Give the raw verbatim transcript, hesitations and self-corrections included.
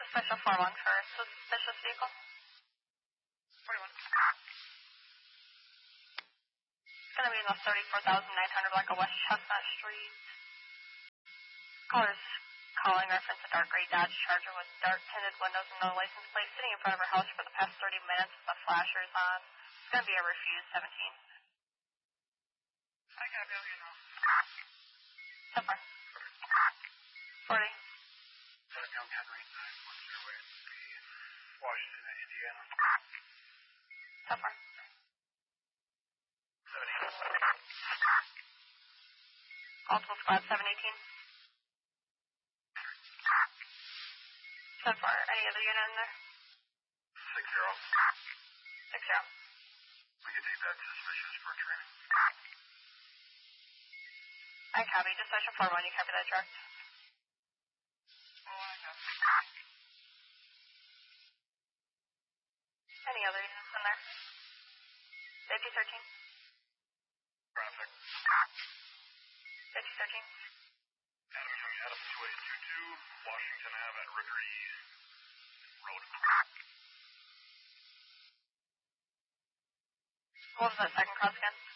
Special four one for suspicious vehicle. forty-one. It's going to be in the thirty-four thousand nine hundred block of West Chestnut Street. Caller's calling reference a dark gray Dodge Charger with dark tinted windows and no license plate sitting in front of her house for the past thirty minutes with the flashers on. It's going to be a refuse seventeen. I got Billy now. So far. forty. That's Young Henry, nine one zero eight three, Washington, Indiana. So far. seventy. Multiple squad seven eighteen. So far. Any other unit in there? Six zero. Six zero. We can take that suspicious for training. I copy. Just session four one. You copy that direct. Oh, I got Any other units in there? Safety thirteen. traffic. Safety thirteen. Adam Young, Adam two eight two two, Washington Avenue at Rookery Road. What was that second cross again?